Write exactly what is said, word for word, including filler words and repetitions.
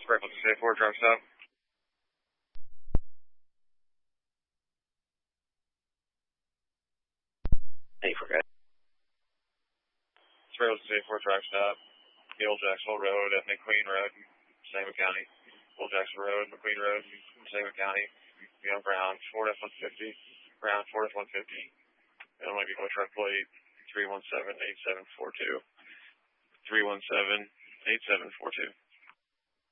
Breakfast State four, truck stop. Hey, forgot. Breakfast State four, truck stop. Old Jacksonville Road at McQueen Road, Sangamon County. Old Jackson Road, McQueen Road, Sangamon County. You know, Brown, Ford F one fifty. Brown, Ford F one fifty. Illinois Vehicle Truck Plate three one seven eight seven four two. three one seven eight seven four two.